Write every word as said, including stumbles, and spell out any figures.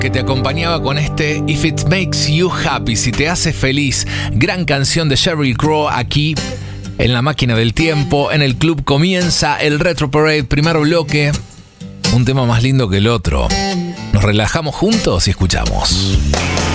que te acompañaba con este If It Makes You Happy, si te hace feliz. Gran canción de Sheryl Crow aquí en la máquina del tiempo. En el club comienza el Retro Parade, primer bloque. Un tema más lindo que el otro. Nos relajamos juntos y escuchamos.